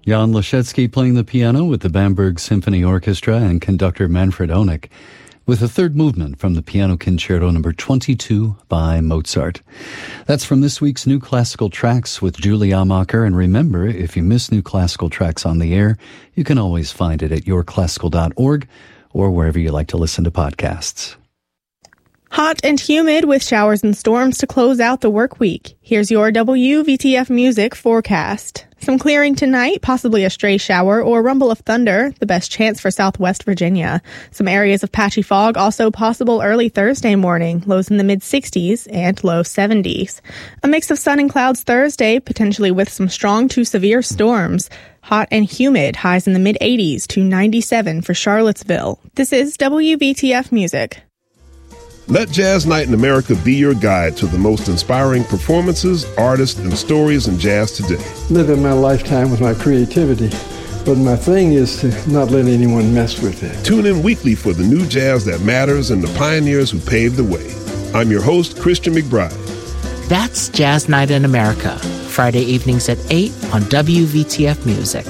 Jan Leszecki playing the piano with the Bamberg Symphony Orchestra and conductor Manfred Honeck with the third movement from the Piano Concerto No. 22 by Mozart. That's from this week's New Classical Tracks with Julie Amacher. And remember, if you miss New Classical Tracks on the air, you can always find it at yourclassical.org or wherever you like to listen to podcasts. Hot and humid with showers and storms to close out the work week. Here's your WVTF Music forecast. Some clearing tonight, possibly a stray shower or rumble of thunder, the best chance for southwest Virginia. Some areas of patchy fog also possible early Thursday morning, lows in the mid-60s and low 70s. A mix of sun and clouds Thursday, potentially with some strong to severe storms. Hot and humid, highs in the mid-80s to 97 for Charlottesville. This is WVTF Music. Let Jazz Night in America be your guide to the most inspiring performances, artists, and stories in jazz today. Living my lifetime with my creativity, but my thing is to not let anyone mess with it. Tune in weekly for the new jazz that matters and the pioneers who paved the way. I'm your host, Christian McBride. That's Jazz Night in America, Friday evenings at 8 on WVTF Music.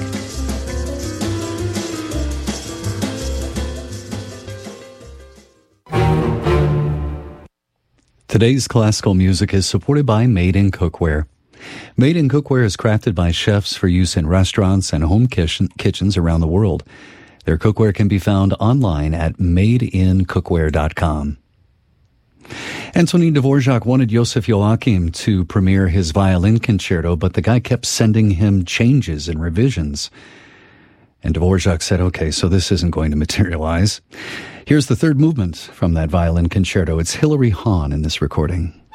Today's classical music is supported by Made in Cookware. Made in Cookware is crafted by chefs for use in restaurants and home kitchens around the world. Their cookware can be found online at madeincookware.com. Antonin Dvorak wanted Joseph Joachim to premiere his violin concerto, but the guy kept sending him changes and revisions. And Dvorak said, okay, so this isn't going to materialize. Here's the third movement from that violin concerto. It's Hilary Hahn in this recording.